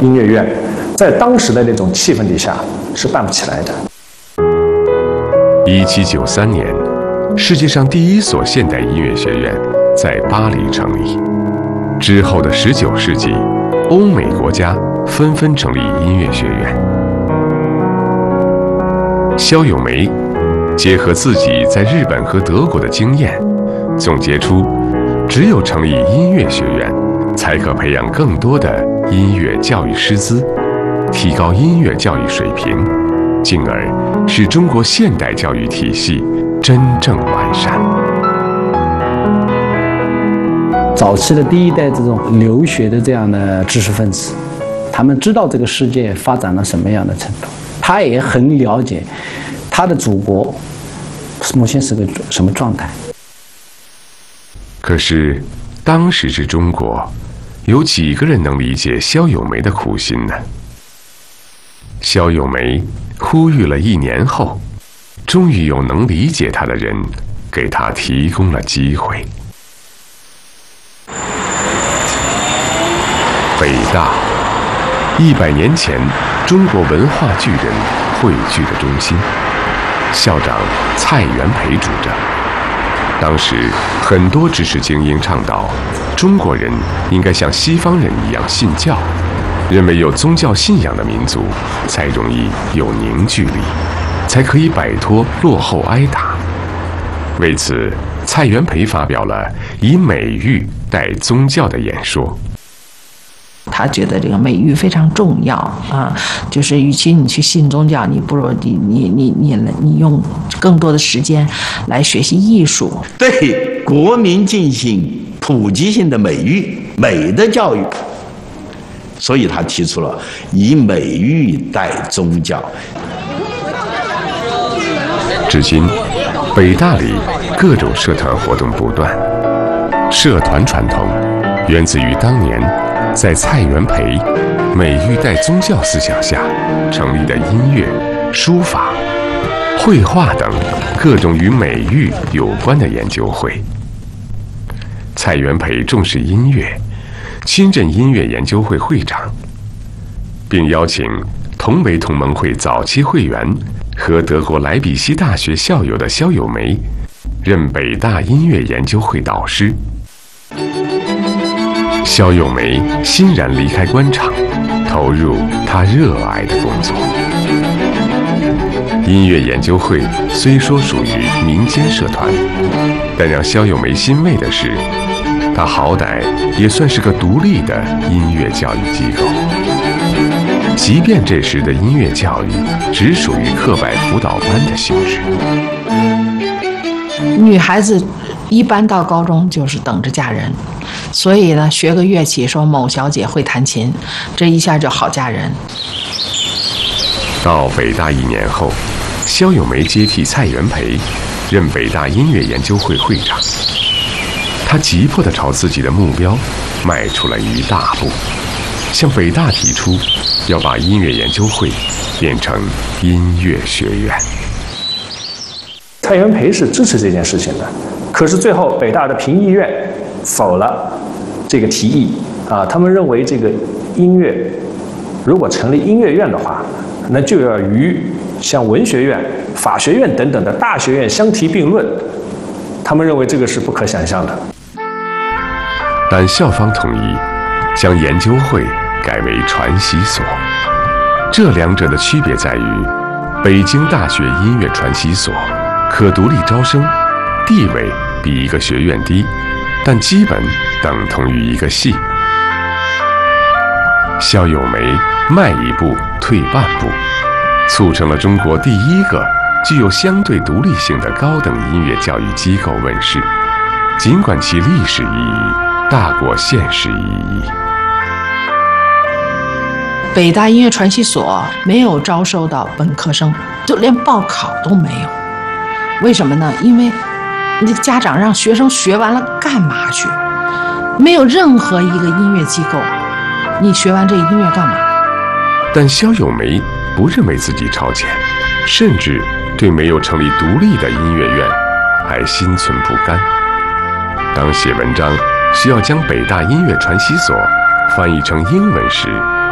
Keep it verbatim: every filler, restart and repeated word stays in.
音乐院，在当时的那种气氛底下是办不起来的。 一七九三年，世界上第一所现代音乐学院在巴黎成立。之后的十九世纪，欧美国家纷纷成立音乐学院。萧友梅结合自己在日本和德国的经验，总结出只有成立音乐学院，才可培养更多的音乐教育师资，提高音乐教育水平，进而使中国现代教育体系真正完善。 早期的第一代这种留学的这样的知识分子，他们知道这个世界发展到什么样的程度，他也很了解他的祖国目前是个什么状态。 可是当时是中国，有几个人能理解萧友梅的苦心呢？萧友梅呼吁了一年后，终于有能理解他的人给他提供了机会。北大，一百年前中国文化巨人汇聚的中心，校长蔡元培主政。当时很多知识精英倡导，中国人应该像西方人一样信教，认为有宗教信仰的民族才容易有凝聚力，才可以摆脱落后挨打。为此，蔡元培发表了以美育代宗教的演说。 他觉得这个美育非常重要啊，就是与其你去信宗教，你不如你你你你你用更多的时间来学习艺术， 对国民进行普及性的美育、美的教育。所以他提出了以美育代宗教。 至今，北大里各种社团活动不断，社团传统源自于当年在蔡元培美育代宗教思想下成立的音乐、书法、绘画等各种与美育有关的研究会。蔡元培重视音乐，亲任音乐研究会会长，并邀请同为同盟会早期会员和德国莱比锡大学校友的萧友梅任北大音乐研究会导师。萧友梅欣然离开官场，投入他热爱的工作。音乐研究会虽说属于民间社团，但让萧友梅欣慰的是，它好歹也算是个独立的音乐教育机构。即便这时的音乐教育只属于课外辅导班的性质。 女孩子一般到高中就是等着嫁人，所以呢，学个乐器，说某小姐会弹琴，这一下就好嫁人。 到北大一年后，萧友梅接替蔡元培，任北大音乐研究会会长。他急迫地朝自己的目标迈出了一大步，向北大提出要把音乐研究会变成音乐学院。 蔡元培是支持这件事情的，可是最后北大的评议院否了这个提议啊，他们认为这个音乐如果成立音乐院的话，那就要与像文学院、法学院等等的大学院相提并论，他们认为这个是不可想象的。 但校方同意将研究会改为传习所，这两者的区别在于，北京大学音乐传习所可独立招生，地位比一个学院低，但基本等同于一个系。萧友梅迈一步退半步，促成了中国第一个具有相对独立性的高等音乐教育机构问世，尽管其历史意义大过现实意义。 北大音乐传习所没有招收到本科生，就连报考都没有。为什么呢？因为你家长让学生学完了干嘛去？没有任何一个音乐机构，你学完这音乐干嘛？ 但萧友梅不认为自己超前，甚至对没有成立独立的音乐院还心存不甘。当写文章需要将北大音乐传习所翻译成英文时，